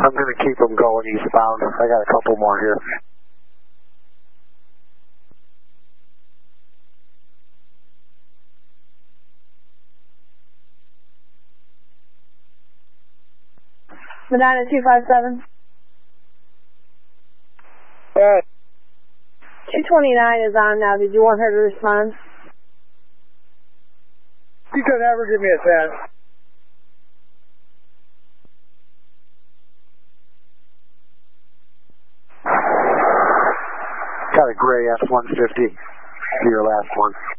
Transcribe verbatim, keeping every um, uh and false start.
I'm going to keep them going eastbound. I got a couple more here. Medina two five seven. Alright. two twenty-nine is on now. Did you want her to respond? You could ever give me a ten. Got a gray F one fifty. Your last one.